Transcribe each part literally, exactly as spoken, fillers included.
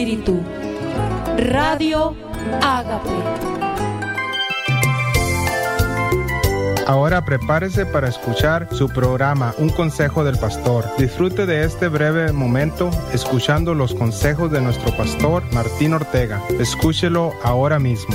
Espíritu. Radio Ágape. Ahora prepárese para escuchar su programa Un Consejo del Pastor. Disfrute de este breve momento escuchando los consejos de nuestro pastor Martín Ortega. Escúchelo ahora mismo.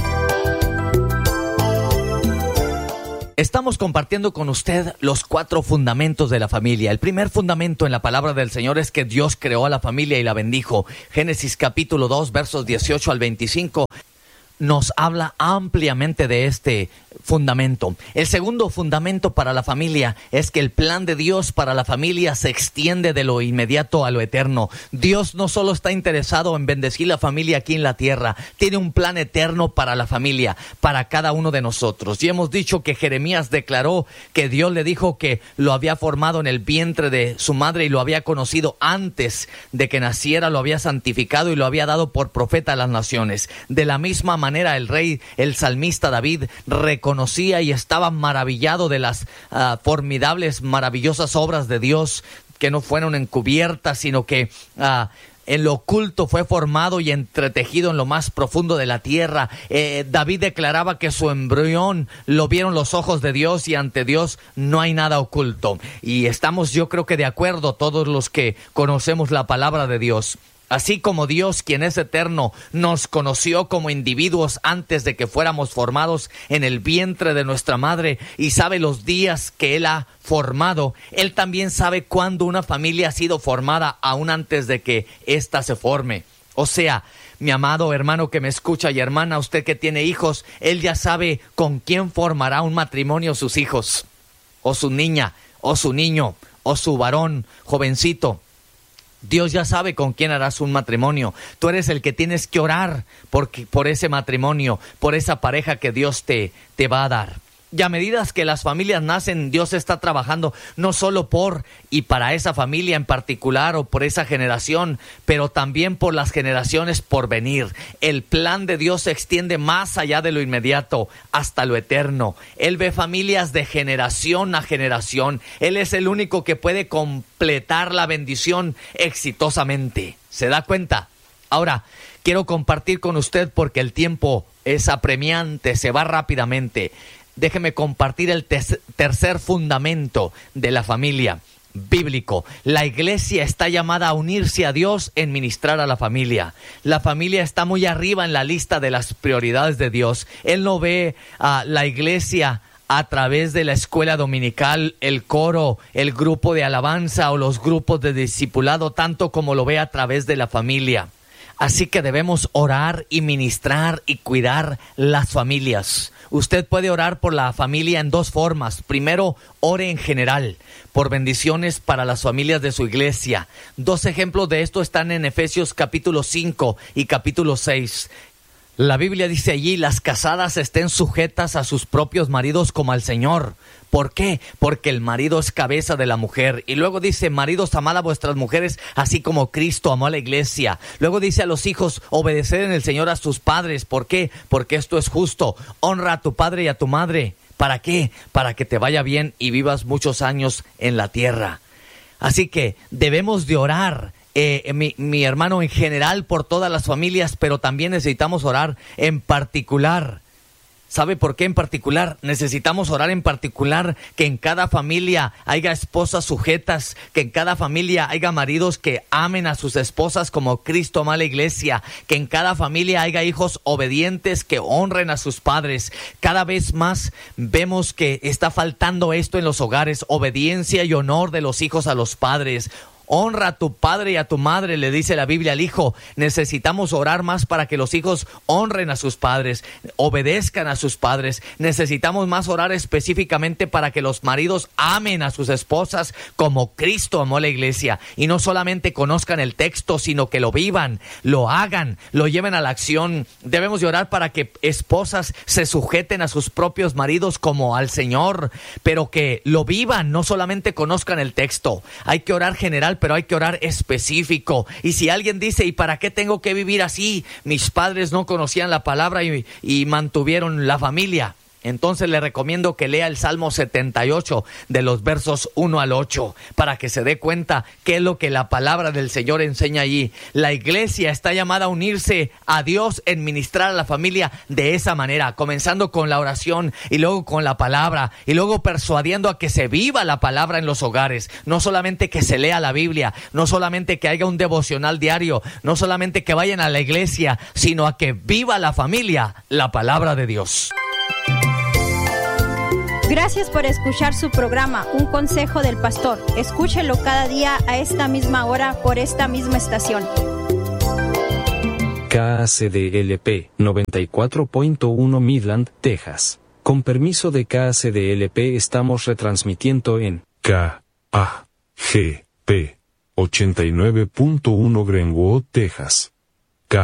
Estamos compartiendo con usted los cuatro fundamentos de la familia. El primer fundamento en la palabra del Señor es que Dios creó a la familia y la bendijo. Génesis capítulo dos, versos dieciocho al veinticinco. Nos habla ampliamente de este fundamento. El segundo fundamento para la familia es que el plan de Dios para la familia se extiende de lo inmediato a lo eterno. Dios no solo está interesado en bendecir la familia aquí en la tierra, tiene un plan eterno para la familia, para cada uno de nosotros. Y hemos dicho que Jeremías declaró que Dios le dijo que lo había formado en el vientre de su madre y lo había conocido antes de que naciera, lo había santificado y lo había dado por profeta a las naciones. De la misma manera, manera el rey, el salmista David, reconocía y estaba maravillado de las uh, formidables, maravillosas obras de Dios, que no fueron encubiertas, sino que uh, en lo oculto fue formado y entretejido en lo más profundo de la tierra. Eh, David declaraba que su embrión lo vieron los ojos de Dios y ante Dios no hay nada oculto. Y estamos, yo creo que de acuerdo todos los que conocemos la palabra de Dios. Así como Dios, quien es eterno, nos conoció como individuos antes de que fuéramos formados en el vientre de nuestra madre y sabe los días que Él ha formado, Él también sabe cuándo una familia ha sido formada aún antes de que ésta se forme. O sea, mi amado hermano que me escucha y hermana, usted que tiene hijos, Él ya sabe con quién formará un matrimonio sus hijos, o su niña, o su niño, o su varón jovencito. Dios ya sabe con quién harás un matrimonio. Tú eres el que tienes que orar por, por ese matrimonio, por esa pareja que Dios te, te va a dar. Y a medida que las familias nacen, Dios está trabajando no solo por y para esa familia en particular o por esa generación, pero también por las generaciones por venir. El plan de Dios se extiende más allá de lo inmediato, hasta lo eterno. Él ve familias de generación a generación. Él es el único que puede completar la bendición exitosamente. ¿Se da cuenta? Ahora, quiero compartir con usted porque el tiempo es apremiante, se va rápidamente. Déjeme compartir el te- tercer fundamento de la familia bíblico. La iglesia está llamada a unirse a Dios en ministrar a la familia. La familia está muy arriba en la lista de las prioridades de Dios. Él no ve a la iglesia a través de la escuela dominical, el coro, el grupo de alabanza o los grupos de discipulado, tanto como lo ve a través de la familia. Así que debemos orar y ministrar y cuidar las familias. Usted puede orar por la familia en dos formas. Primero, ore en general por bendiciones para las familias de su iglesia. Dos ejemplos de esto están en Efesios capítulo cinco y capítulo seis. La Biblia dice allí, las casadas estén sujetas a sus propios maridos como al Señor. ¿Por qué? Porque el marido es cabeza de la mujer. Y luego dice, maridos, amad a vuestras mujeres, así como Cristo amó a la iglesia. Luego dice a los hijos, obedeced en el Señor a sus padres. ¿Por qué? Porque esto es justo. Honra a tu padre y a tu madre. ¿Para qué? Para que te vaya bien y vivas muchos años en la tierra. Así que debemos de orar. Eh, mi, mi hermano, en general por todas las familias, pero también necesitamos orar en particular. ¿Sabe por qué en particular? Necesitamos orar en particular que en cada familia haya esposas sujetas, que en cada familia haya maridos que amen a sus esposas como Cristo ama a la iglesia, que en cada familia haya hijos obedientes que honren a sus padres. Cada vez más vemos que está faltando esto en los hogares, obediencia y honor de los hijos a los padres. Honra a tu padre y a tu madre, le dice la Biblia al hijo. Necesitamos orar más para que los hijos honren a sus padres, obedezcan a sus padres. Necesitamos más orar específicamente para que los maridos amen a sus esposas como Cristo amó a la iglesia. Y no solamente conozcan el texto, sino que lo vivan, lo hagan, lo lleven a la acción. Debemos de orar para que esposas se sujeten a sus propios maridos como al Señor, pero que lo vivan, no solamente conozcan el texto. Hay que orar general, pero hay que orar específico. Y si alguien dice, ¿y para qué tengo que vivir así? Mis padres no conocían la palabra y, y mantuvieron la familia. entonces le recomiendo que lea el Salmo setenta y ocho de los versos uno al ocho para que se dé cuenta qué es lo que la palabra del Señor enseña allí. La iglesia está llamada a unirse a Dios en ministrar a la familia de esa manera, comenzando con la oración y luego con la palabra y luego persuadiendo a que se viva la palabra en los hogares. No solamente que se lea la Biblia, no solamente que haya un devocional diario, no solamente que vayan a la iglesia, sino a que viva la familia la palabra de Dios. Gracias por escuchar su programa, Un Consejo del Pastor. Escúchelo cada día a esta misma hora por esta misma estación. K A C D L P noventa y cuatro punto uno Midland, Texas. Con permiso de K A C D L P estamos retransmitiendo en K A G P ochenta y nueve punto uno Greenwood, Texas.